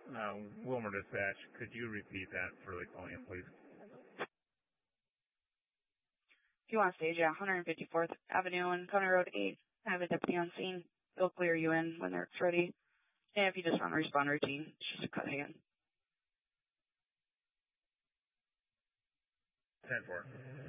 Wilmer Dispatch, could you repeat that for the client, please? If you want to stage at 154th Avenue and County Road 8, I have a deputy on scene. They'll clear you in when it's ready. And if you just want to respond routine, it's just a cut hand. 10-4.